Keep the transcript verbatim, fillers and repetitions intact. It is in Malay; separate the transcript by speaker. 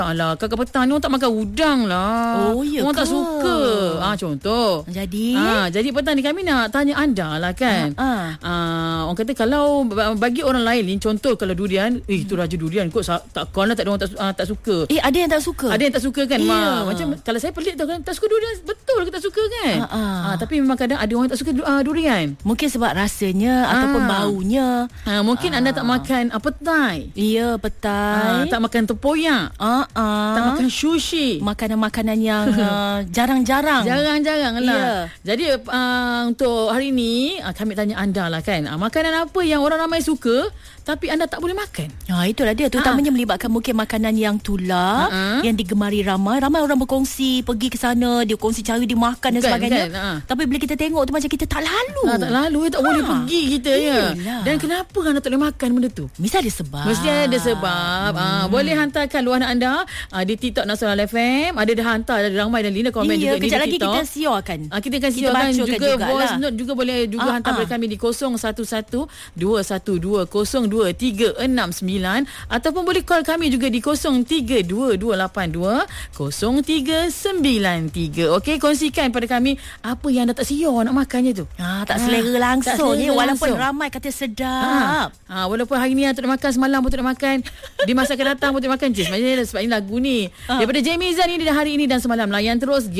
Speaker 1: Alah, kakak petang ni orang tak makan udang lah.
Speaker 2: Oh, ya
Speaker 1: Orang
Speaker 2: ke?
Speaker 1: tak suka. Ah, contoh.
Speaker 2: Jadi?
Speaker 1: Ah, jadi petang ni kami nak tanya anda lah kan.
Speaker 2: Ah, ah.
Speaker 1: Ah, orang kata kalau bagi orang lain ni, contoh kalau durian, eh itu raja durian kot tak kau lah tak ada orang tak, ah, tak suka.
Speaker 2: Eh, ada yang tak suka?
Speaker 1: Ada yang tak suka kan,
Speaker 2: yeah.
Speaker 1: Ma. Macam kalau saya pelik tau kan, tak suka durian, betul ke tak suka kan?
Speaker 2: Ah, ah.
Speaker 1: Ah, tapi memang kadang ada orang tak suka uh, durian.
Speaker 2: Mungkin sebab rasanya
Speaker 1: Ah.
Speaker 2: ataupun baunya.
Speaker 1: Ah, mungkin
Speaker 2: Ah.
Speaker 1: anda tak makan uh, petai.
Speaker 2: Ya, petai.
Speaker 1: Ah, tak makan tempoyak.
Speaker 2: Ah, ah.
Speaker 1: Tak makan sushi.
Speaker 2: Makanan-makanan yang uh, jarang-jarang.
Speaker 1: Jarang-jarang lah.
Speaker 2: Ya.
Speaker 1: Jadi uh, untuk hari ni uh, kami tanya anda lah kan, uh, makanan apa yang orang ramai suka tapi anda tak boleh makan?
Speaker 2: Ha, itulah dia. Terutamanya ha. melibatkan mungkin makanan yang tular, ha. yang digemari ramai. Ramai orang berkongsi, pergi ke sana, dia kongsi cara dia makan dan
Speaker 1: Bukan,
Speaker 2: sebagainya.
Speaker 1: kan? Ha.
Speaker 2: Tapi bila kita tengok tu macam kita tak lalu.
Speaker 1: Ha, tak lalu, tak ha. boleh pergi kita ya. Dan kenapa anda tak boleh makan benda tu?
Speaker 2: Mesti ada sebab.
Speaker 1: Mesti ada sebab. Hmm. Ha, boleh hantarkan luahan anda ha, di TikTok Nasional F M. Ada dah hantar, ada ramai dan Lina komen
Speaker 2: iya,
Speaker 1: juga di
Speaker 2: TikTok. Kejap
Speaker 1: lagi
Speaker 2: kita siarkan.
Speaker 1: Ha, kita akan siarkan juga, juga voice
Speaker 2: lah.
Speaker 1: note juga boleh juga ha, hantar ha. kepada kami di kosong satu satu dua satu dua kosong dua tiga enam sembilan ataupun boleh call kami juga di kosong tiga dua dua lapan dua kosong tiga sembilan tiga. Okey, kongsikan pada kami apa yang anda tak siar nak makannya tu.
Speaker 2: Ha, tak selera langsung. Tak selera walaupun
Speaker 1: langsung.
Speaker 2: Ramai kata sedap.
Speaker 1: Ha, ha, walaupun hari ni tak nak makan, semalam pun tak nak makan, di masa akan datang pun tak nak makan. Sebab ini lagu ni ha. daripada Jamie Zan ini dan hari ini dan semalam. Layan terus